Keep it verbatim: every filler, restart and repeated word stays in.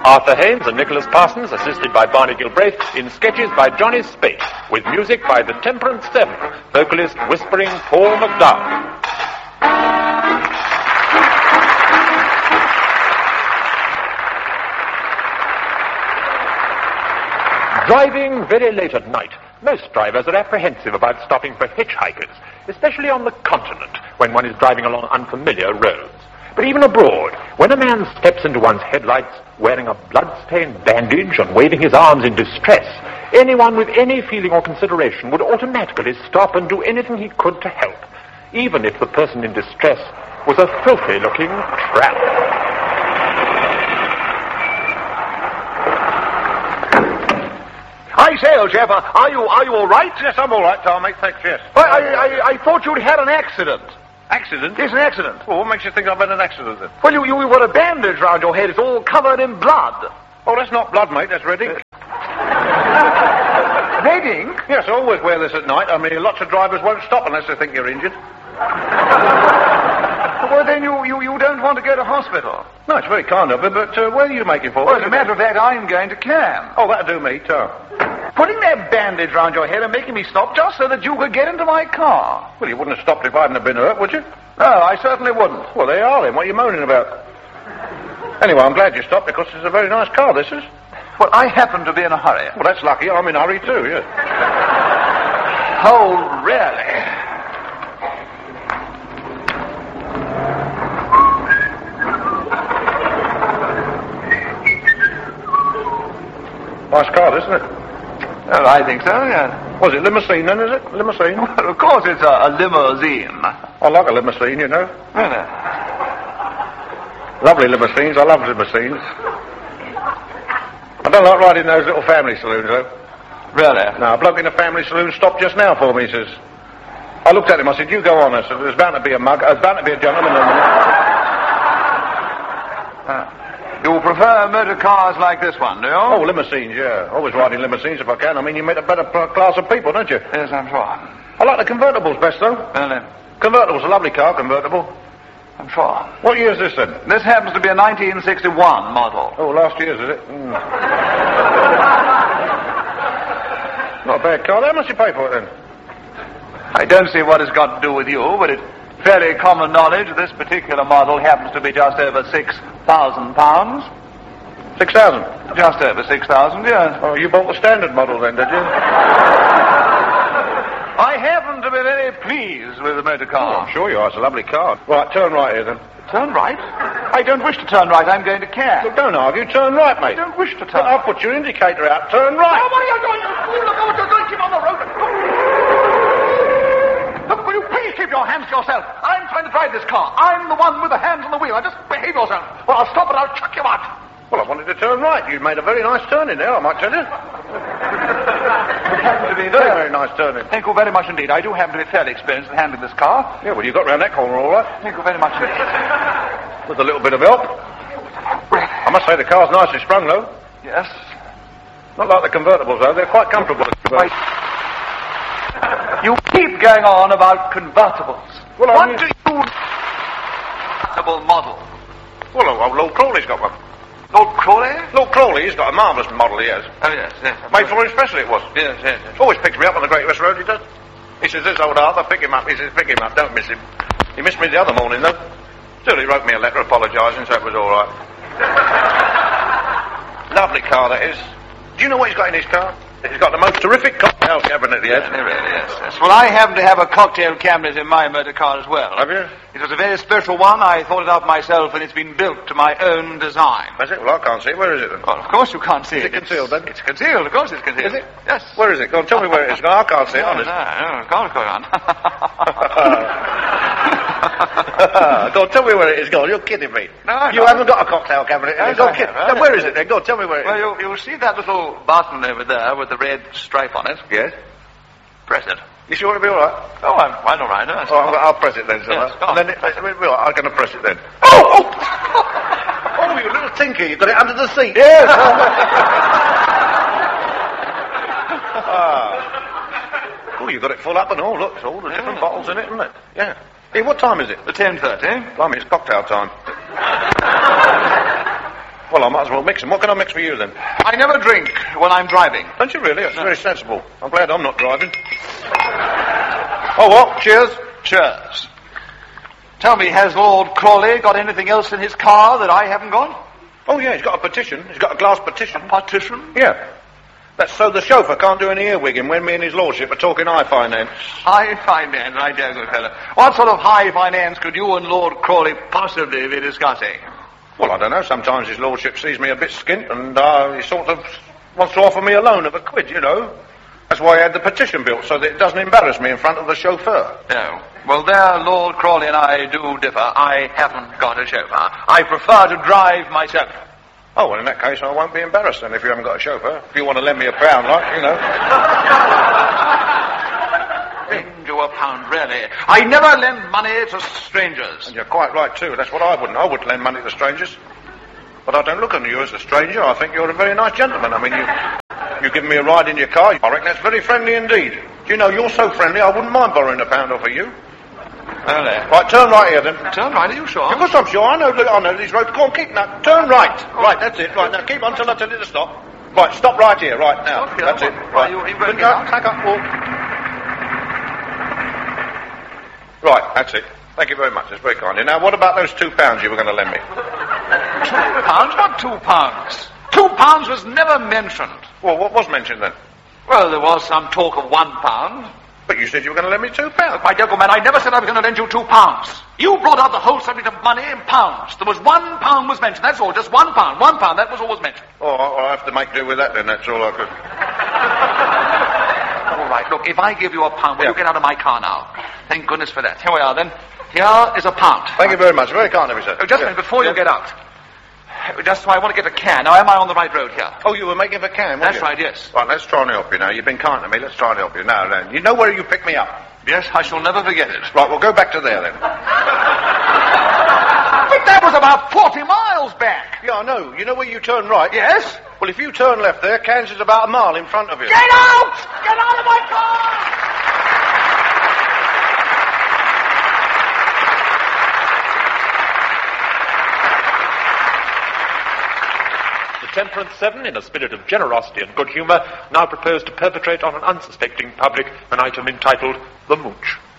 Arthur Hames and Nicholas Parsons, assisted by Barney Gilbraith, in sketches by Johnny Spate, with music by the Temperance Seven, vocalist Whispering Paul McDowell. Driving very late at night. Most drivers are apprehensive about stopping for hitchhikers, especially on the continent when one is driving along unfamiliar roads. But even abroad, when a man steps into one's headlights wearing a blood-stained bandage and waving his arms in distress, anyone with any feeling or consideration would automatically stop and do anything he could to help, even if the person in distress was a filthy-looking tramp. I say, old chap, are you are you all right? Yes, I'm all right, Tom, mate. Thanks, yes. I, I, I, I thought you'd had an accident. Accident? Yes, an accident. Well, what makes you think I've had an accident, then? Well, you, you've got a bandage round your head. It's all covered in blood. Oh, that's not blood, mate. That's red ink. Red ink? Yes, I always wear this at night. I mean, lots of drivers won't stop unless they think you're injured. Well, then you, you, you don't want to go to hospital. No, it's very kind of you, but uh, where are you making for? Well, as a matter of fact, I'm going to Cannes. Oh, that'll do me, Tom. Putting that bandage round your head and making me stop just so that you could get into my car. Well, you wouldn't have stopped if I hadn't have been hurt, would you? No, I certainly wouldn't. Well, there you are, then. What are you moaning about? Anyway, I'm glad you stopped, because it's a very nice car, this is. Well, I happen to be in a hurry. Well, that's lucky. I'm in a hurry, too, yes. Oh, really? Nice car, isn't it? Well, I think so, yeah. Was it limousine, then, is it? Limousine? Well, of course it's a, a limousine. I like a limousine, you know. Really? Lovely limousines. I love limousines. I don't like riding those little family saloons, though. Really? No, a bloke in a family saloon stopped just now for me, he says. I looked at him, I said, you go on. I said, there's bound to be a mug, there's bound to be a gentleman. uh, you prefer motor cars like this one, do you? Oh, limousines, yeah. Always riding limousines if I can. I mean, you meet a better class of people, don't you? Yes, I'm sure. I like the convertibles best, though. Really? Convertible's a lovely car, convertible. I'm sure. What year's this, then? This happens to be a nineteen sixty-one model. Oh, last year's, is it? Mm. Not a bad car. How much you pay for it, then? I don't see what it's got to do with you, but it's fairly common knowledge this particular model happens to be just over six thousand pounds. Six thousand? Just over six thousand, yes. Oh, you bought the standard model, then, did you? I happen to be very pleased with the motor car. Oh, I'm sure you are. It's a lovely car. Right, turn right here, then. Turn right? I don't wish to turn right. I'm going to Cannes. Look, don't argue. Turn right, mate. I don't wish to turn I'll put your indicator out. Turn right. Oh, what are you doing? Look what you're doing. Keep on the road. Look, will you please keep your hands to yourself? I'm trying to drive this car. I'm the one with the hands on the wheel. Now just behave yourself. Well, I'll stop and I'll chuck you out. Well, I wanted to turn right. You made a very nice turn in there, I might tell you. It happens to be Very, very nice turn in. Thank you very much indeed. I do happen to be fairly experienced in handling this car. Yeah, well, you got round that corner all right. Thank you very much indeed. With a little bit of help. I must say the car's nicely sprung, though. Yes. Not like the convertibles, though. They're quite comfortable. Wait. You keep going on about convertibles. Well, I what mean... do you... Convertible model? Well, old Lord Crawley's got one. Lord Crawley? Lord Crawley's got a marvellous model, he has. Oh, yes, yes. Made for him specially, it was. Yes, yes, yes. Always picks me up on the Great West Road, he does. He says, this old Arthur, pick him up. He says, pick him up, don't miss him. He missed me the other morning, though. Still, he wrote me a letter apologising, so it was all right. Lovely car, that is. Do you know what he's got in his car? He's got the most terrific cocktail cabinet he has. Yes, really, yes, yes. Well, I happen to have a cocktail cabinet in my motor car as well. Have you? It was a very special one. I thought it up myself, and it's been built to my own design. Is it? Well, I can't see it. Where is it, then? Well, of course you can't see is it. Is it concealed, then? It's concealed, of course it's concealed. Is it? Yes. Where is it? Go on, tell me where it is. No, I can't see it, no, honest. No, no, go on, go on. Go on, tell me where it is. Go on, you're kidding me. No, You no. haven't got a cocktail cabinet. Yes, Go I on, kid. have, Now, where is it, then? Go on, tell me where it is. Well, you, you'll see that little button over there with the red stripe on it. Yes? Press it. You sure it'll be all right? Oh, I'm quite all right. No, Oh, I'll, I'll press it then, shall Yes, I? go on. And then it, I'm going to press it then. Oh, oh! Oh, you little tinker, you got it under the seat. Yes. ah. Oh, you got it full up and all. Look, it's all the different bottles in it, isn't it? Yeah. Hey, what time is it? The ten thirty. Blimey, it's cocktail time. Well, Well, I might as well mix them. What can I mix for you, then? I never drink when I'm driving. Don't you really? That's no. very sensible. I'm glad I'm not driving. Oh, what? Cheers? Cheers. Tell me, has Lord Crawley got anything else in his car that I haven't got? Oh, yeah, he's got a petition. He's got a glass petition. A petition? Yeah. That's so the chauffeur can't do any earwigging when me and his lordship are talking high finance. High finance, my dear good fellow. What sort of high finance could you and Lord Crawley possibly be discussing? Well, I don't know. Sometimes his lordship sees me a bit skint and uh, he sort of wants to offer me a loan of a quid, you know. That's why I had the petition built, so that it doesn't embarrass me in front of the chauffeur. No. Well, there, Lord Crawley and I do differ. I haven't got a chauffeur. I prefer to drive myself. Oh, well, in that case, I won't be embarrassed then if you haven't got a chauffeur. If you want to lend me a pound, like, you know. Lend you a pound, really? I never lend money to strangers. And you're quite right, too. That's what I wouldn't. I wouldn't lend money to strangers. But I don't look on you as a stranger. I think you're a very nice gentleman. I mean, you, you give me a ride in your car. I reckon that's very friendly indeed. Do you know, you're so friendly, I wouldn't mind borrowing a pound off of you. Really? Right, turn right here, then. Turn right, are you sure? Of course I'm sure. I know, I know these roads. Go on, keep now. Turn right. Oh. Right, that's it. Right, now keep on till I tell you to stop. Right, stop right here. Right, now. Okay, that's well, it. Right, right. you, you better go, back up, walk. Right, that's it. Thank you very much. That's very kind of you. Now, what about those two pounds you were going to lend me? Two pounds? Not two pounds. Two pounds was never mentioned. Well, what was mentioned then? Well, there was some talk of one pound. But you said you were going to lend me two pounds. My dear good man, I never said I was going to lend you two pounds. You brought out the whole subject of money in pounds. There was one pound was mentioned, that's all. Just one pound. One pound, that was all was mentioned. Oh, I'll have to make do with that then. That's all I could. All right, look, if I give you a pound, will yeah. you get out of my car now? Thank goodness for that. Here we are, then. Here is a pound. Thank you very much. Very kind of you, sir. Oh, just yeah. a minute, before yeah. you get out. Just so I want to get a can. Now, am I on the right road here? Oh, you were making a can, weren't That's you? right, yes. Right, let's try and help you now. You've been kind to me. Let's try and help you. Now, then. You know where you picked me up? Yes, I shall never forget it. Right, we'll go back to there, then. But that was about forty miles back. Yeah, I know. You know where you turn right? Yes. Well, if you turn left there, Cairns is about a mile in front of you. Get out! Get out of my car! Temperance Seven, in a spirit of generosity and good humour, now propose to perpetrate on an unsuspecting public an item entitled The Mooch.